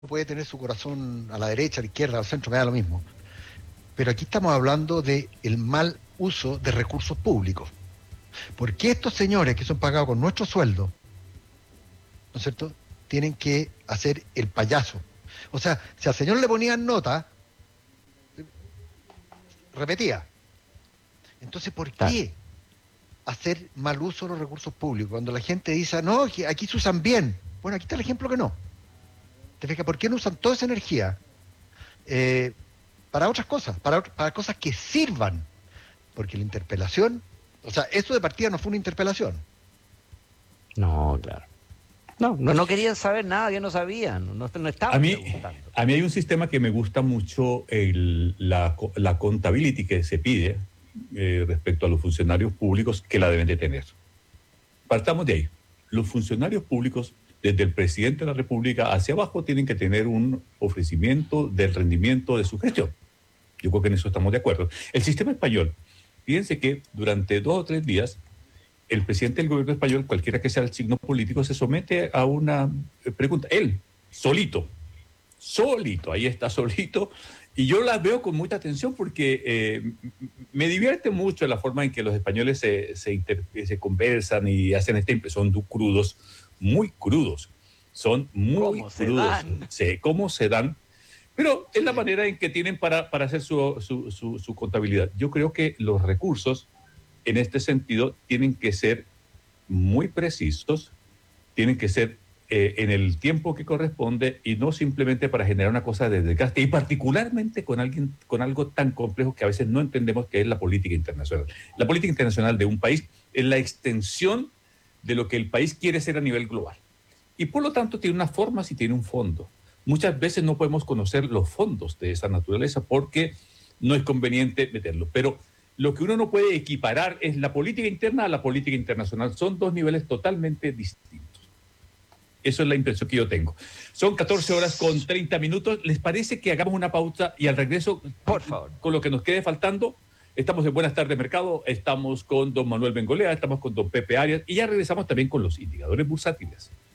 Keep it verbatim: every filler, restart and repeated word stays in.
puede tener su corazón a la derecha, a la izquierda, al centro, me da lo mismo. Pero aquí estamos hablando de el mal uso de recursos públicos. ¿Por qué estos señores que son pagados con nuestro sueldo, ¿no es cierto?, tienen que hacer el payaso? O sea, si al señor le ponían nota, repetía. Entonces, ¿por Claro. qué hacer mal uso de los recursos públicos? Cuando la gente dice, no, que aquí se usan bien. Bueno, aquí está el ejemplo que no. ¿Te fijas? ¿Por qué no usan toda esa energía eh, para otras cosas? Para, para cosas que sirvan. Porque la interpelación, o sea, esto de partida no fue una interpelación. No, claro. No, no, no querían saber nada, ya no sabían, no, no A estaban mí, preguntando. a mí hay un sistema que me gusta mucho, el, la, la contability que se pide eh, respecto a los funcionarios públicos que la deben de tener. Partamos de ahí. Los funcionarios públicos, desde el presidente de la República hacia abajo, tienen que tener un ofrecimiento del rendimiento de su gestión. Yo creo que en eso estamos de acuerdo. El sistema español, fíjense que durante dos o tres días, el presidente del gobierno español, cualquiera que sea el signo político, se somete a una pregunta. Él, solito, solito, ahí está solito. Y yo la veo con mucha atención porque eh, me divierte mucho la forma en que los españoles se, se, inter, se conversan y hacen esta impresión de crudos, muy crudos. Son muy ¿Cómo se crudos. dan? Sí, cómo se dan. Pero es la manera en que tienen para, para hacer su, su, su, su contabilidad. Yo creo que los recursos en este sentido tienen que ser muy precisos, tienen que ser eh, en el tiempo que corresponde y no simplemente para generar una cosa de desgaste, y particularmente con, alguien, con algo tan complejo que a veces no entendemos, que es la política internacional. La política internacional de un país es la extensión de lo que el país quiere ser a nivel global. Y por lo tanto tiene unas formas y tiene un fondo. Muchas veces no podemos conocer los fondos de esa naturaleza porque no es conveniente meterlo, pero lo que uno no puede equiparar es la política interna a la política internacional. Son dos niveles totalmente distintos. Eso es la impresión que yo tengo. Son catorce horas con treinta minutos. ¿Les parece que hagamos una pausa y al regreso, Por favor, con lo que nos quede faltando? Estamos en Buenas Tardes Mercado, estamos con don Manuel Bengolea, estamos con don Pepe Arias y ya regresamos también con los indicadores bursátiles.